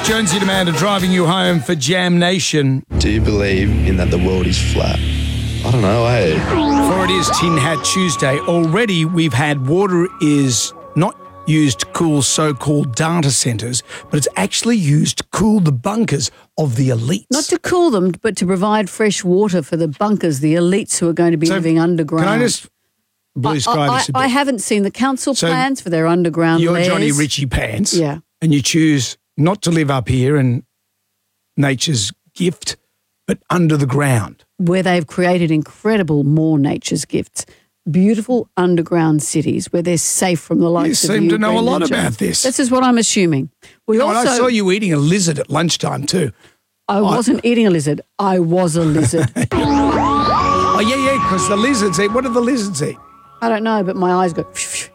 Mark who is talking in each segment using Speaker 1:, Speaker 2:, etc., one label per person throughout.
Speaker 1: Jonesy Demander driving you home for Jam Nation.
Speaker 2: Do you believe in that the world is flat? I don't know, eh?
Speaker 1: For it is Tin Hat Tuesday. Already we've had water is not used to cool so-called data centres, but it's actually used to cool the bunkers of the elites.
Speaker 3: Not to cool them, but to provide fresh water for the bunkers, the elites who are going to be living underground.
Speaker 1: Can I just blue sky this a bit?
Speaker 3: I haven't seen the council plans for their underground
Speaker 1: You're
Speaker 3: lairs.
Speaker 1: Johnny Ritchie Pants.
Speaker 3: Yeah.
Speaker 1: And you choose not to live up here in nature's gift, but under the ground.
Speaker 3: Where they've created incredible more nature's gifts. Beautiful underground cities where they're safe from the likes of you.
Speaker 1: You seem to know a lot
Speaker 3: Brendan
Speaker 1: about
Speaker 3: Jones.
Speaker 1: this.
Speaker 3: This is what I'm assuming. We also.
Speaker 1: I saw you eating a lizard at lunchtime too.
Speaker 3: I wasn't eating a lizard. I was a lizard.
Speaker 1: Oh, yeah, because the lizards eat. What do the lizards eat?
Speaker 3: I don't know, but my eyes go.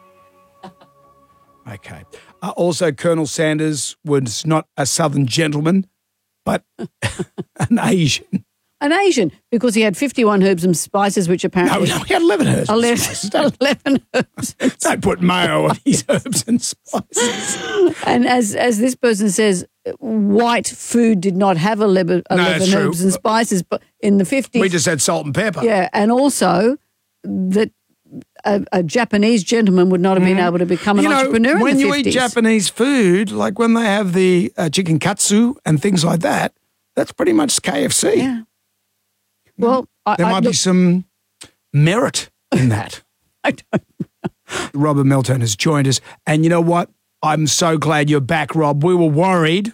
Speaker 1: Okay. Also, Colonel Sanders was not a Southern gentleman, but an Asian.
Speaker 3: An Asian, because he had 51 herbs and spices, which apparently...
Speaker 1: No, he had 11 herbs and spices.
Speaker 3: 11 herbs.
Speaker 1: Don't put mayo on his herbs and spices.
Speaker 3: And as this person says, white food did not have 11 herbs and spices, but in the 50s...
Speaker 1: We just had salt and pepper.
Speaker 3: Yeah, and also that a Japanese gentleman would not have been able to become an entrepreneur in the 50s.
Speaker 1: When you eat Japanese food, like when they have the chicken katsu and things like that, that's pretty much KFC.
Speaker 3: Yeah. Well,
Speaker 1: there might be some merit in that.
Speaker 3: I don't know.
Speaker 1: Robert Melton has joined us. And you know what? I'm so glad you're back, Rob. We were worried.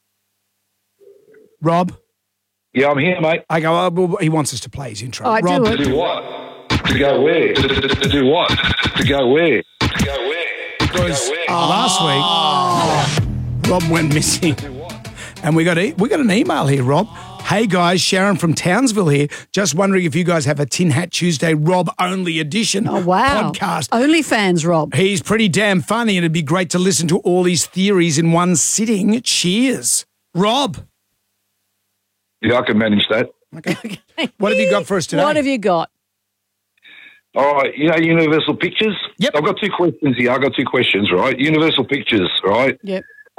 Speaker 1: Rob?
Speaker 4: Yeah, I'm here, mate.
Speaker 1: I go, well, he wants us to play his intro.
Speaker 3: I
Speaker 1: Rob,
Speaker 3: do
Speaker 4: To do what? To go where? To do what? To go where? To go where?
Speaker 1: because last week, Rob went missing. And we got an email here, Rob. Hey guys, Sharon from Townsville here. Just wondering if you guys have a Tin Hat Tuesday Rob only edition podcast.
Speaker 3: OnlyFans, Rob.
Speaker 1: He's pretty damn funny and it'd be great to listen to all his theories in one sitting. Cheers. Rob.
Speaker 4: Yeah, I can manage that.
Speaker 1: Okay. What have you got for us today?
Speaker 3: What have you got?
Speaker 4: All right, Universal Pictures?
Speaker 1: Yep.
Speaker 4: I've got two questions here. Right? Universal Pictures, right?
Speaker 3: Yep.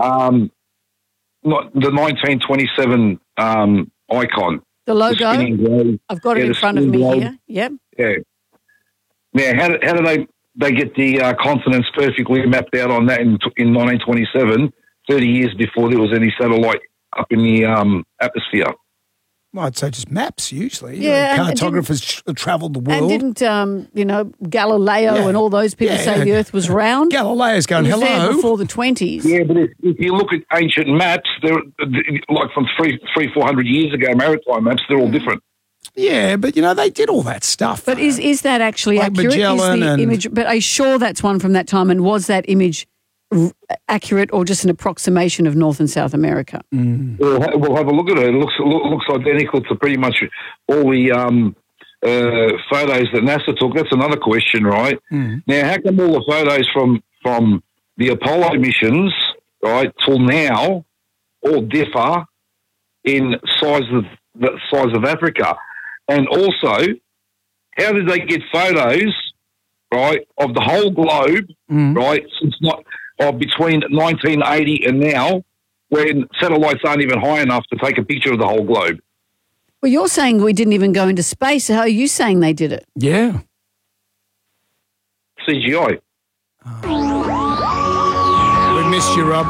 Speaker 4: Not the 1927 icon.
Speaker 3: The logo?
Speaker 4: spinning globe.
Speaker 3: I've got it in
Speaker 4: the
Speaker 3: front of me
Speaker 4: spinning globe.
Speaker 3: here. Yep.
Speaker 4: Yeah. Now, how do they get the continents perfectly mapped out on that in 1927, 30 years before there was any satellite up in the atmosphere?
Speaker 1: Well, I'd say just maps usually.
Speaker 3: Yeah,
Speaker 1: cartographers travelled the world.
Speaker 3: And didn't, Galileo and all those people say the Earth was round?
Speaker 1: Galileo's going,
Speaker 3: It was there
Speaker 1: hello.
Speaker 3: before the 20s.
Speaker 4: Yeah, but if you look at ancient maps, they're like from 400 years ago, maritime maps, they're all different.
Speaker 1: Yeah, but, they did all that stuff.
Speaker 3: But is that actually
Speaker 1: Like
Speaker 3: accurate?
Speaker 1: Magellan
Speaker 3: Is the
Speaker 1: and-
Speaker 3: image? But are you sure that's one from that time? And was that image accurate or just an approximation of North and South America?
Speaker 4: We'll have a look at it. It looks identical to pretty much all the photos that NASA took. That's another question, right? Now, how come all the photos from the Apollo missions, right, till now, all differ in the size of Africa? And also, how did they get photos, right, of the whole globe, right, since between 1980 and now, when satellites aren't even high enough to take a picture of the whole globe?
Speaker 3: Well, you're saying we didn't even go into space. How are you saying they did it?
Speaker 1: Yeah.
Speaker 4: CGI.
Speaker 1: We missed you, Rob.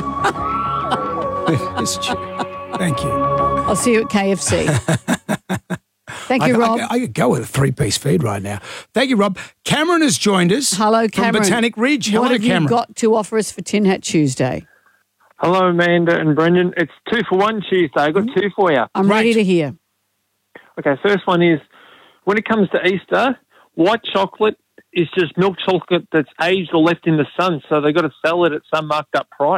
Speaker 1: We missed you. Thank you.
Speaker 3: I'll see you at KFC. Thank you, Rob.
Speaker 1: I could go with a three-piece feed right now. Thank you, Rob. Cameron has joined us.
Speaker 3: Hello, Cameron.
Speaker 1: From Botanic Ridge.
Speaker 3: What
Speaker 1: Hello,
Speaker 3: have
Speaker 1: Cameron.
Speaker 3: you got to offer us for Tin Hat Tuesday?
Speaker 5: Hello, Amanda and Brendan. It's 2 for 1 Tuesday. I've got two for you.
Speaker 3: I'm ready to hear.
Speaker 5: Okay, first one is, when it comes to Easter, white chocolate is just milk chocolate that's aged or left in the sun, so they've got to sell it at some marked up price.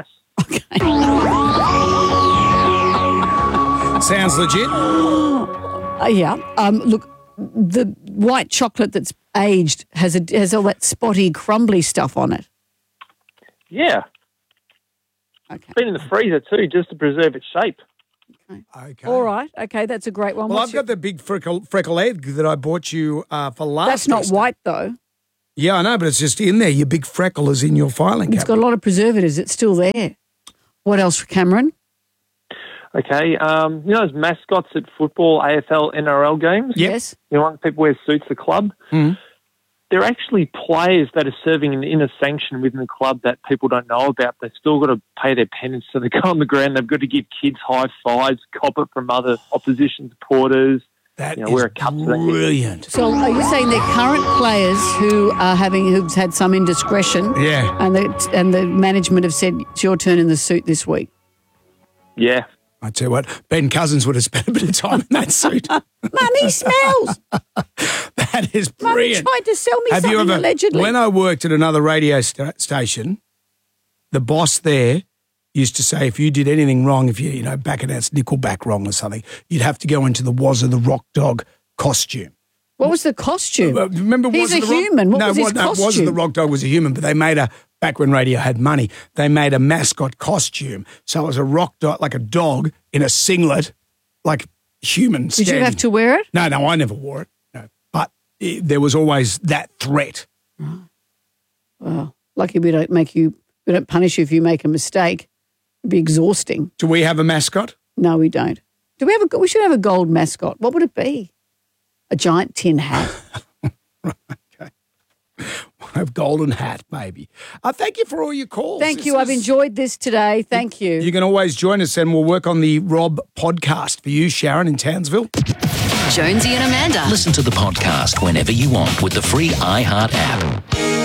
Speaker 1: Sounds legit.
Speaker 3: Yeah. Look, the white chocolate that's aged has all that spotty, crumbly stuff on it.
Speaker 5: Yeah.
Speaker 3: Okay.
Speaker 5: It's been in the freezer too, just to preserve its shape.
Speaker 1: Okay.
Speaker 3: All right. Okay, that's a great one.
Speaker 1: Well, I've got the big freckle egg that I bought you for last
Speaker 3: That's not
Speaker 1: Easter.
Speaker 3: white, though.
Speaker 1: Yeah, I know, but it's just in there. Your big freckle is in your filing
Speaker 3: It's got
Speaker 1: cabinet.
Speaker 3: a lot of preservatives. It's still there. What else, Cameron?
Speaker 5: Okay, you know those mascots at football, AFL, NRL games?
Speaker 1: Yep.
Speaker 3: Yes.
Speaker 5: You know, when people wear suits at the club?
Speaker 1: Mhm.
Speaker 5: They're actually players that are serving an inner sanction within the club that people don't know about. They've still got to pay their penance, so they go on the ground. They've got to give kids high fives, cop it from other opposition supporters.
Speaker 1: That
Speaker 5: You know,
Speaker 1: is
Speaker 5: wear a cup so they can-
Speaker 1: brilliant.
Speaker 3: So are you saying they're current players who've had some indiscretion?
Speaker 1: Yeah.
Speaker 3: And the management have said it's your turn in the suit this week.
Speaker 5: Yeah.
Speaker 1: I tell you what, Ben Cousins would have spent a bit of time in that suit.
Speaker 3: Mummy smells.
Speaker 1: That is
Speaker 3: Mummy
Speaker 1: brilliant.
Speaker 3: tried to sell me
Speaker 1: Have you
Speaker 3: something
Speaker 1: ever,
Speaker 3: allegedly.
Speaker 1: when I worked at another radio station, the boss there used to say if you did anything wrong, if you back announced Nickelback wrong or something, you'd have to go into the Wazza the Rock Dog costume.
Speaker 3: What was the costume?
Speaker 1: Remember,
Speaker 3: He's
Speaker 1: Wazza
Speaker 3: a
Speaker 1: the Rock-
Speaker 3: human. What
Speaker 1: no,
Speaker 3: was his
Speaker 1: Wazza
Speaker 3: costume?
Speaker 1: the Rock Dog was a human, but they made back when radio had money, they made a mascot costume. So it was a rock dog, like a dog in a singlet, like human.
Speaker 3: Did you have to wear it?
Speaker 1: No, I never wore it. No, but there was always that threat.
Speaker 3: Well, lucky we don't punish you if you make a mistake. It'd be exhausting.
Speaker 1: Do we have a mascot?
Speaker 3: No, we don't. We should have a gold mascot. What would it be? A giant tin hat.
Speaker 1: A golden hat, maybe. Thank you for all your calls.
Speaker 3: Thank you. I've enjoyed this today. Thank you.
Speaker 1: You can always join us and we'll work on the Rob podcast for you, Sharon, in Townsville.
Speaker 6: Jonesy and Amanda.
Speaker 7: Listen to the podcast whenever you want with the free iHeart app.